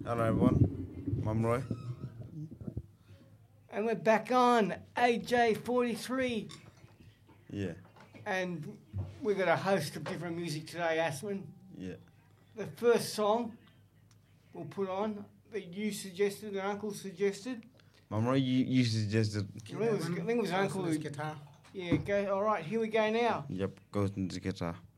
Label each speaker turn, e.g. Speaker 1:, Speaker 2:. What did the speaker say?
Speaker 1: Hello everyone, Mum Roy.
Speaker 2: And we're back on AJ43.
Speaker 1: Yeah,
Speaker 2: And we've got a host of different music today, Asman.
Speaker 1: yeah.
Speaker 2: The first song we'll put on that you suggested and Uncle suggested.
Speaker 1: Mum Roy, you suggested.
Speaker 2: I think it was Uncle who...
Speaker 3: Guitar.
Speaker 2: Yeah, go. All right, here we go now.
Speaker 1: Yep, goes into the guitar.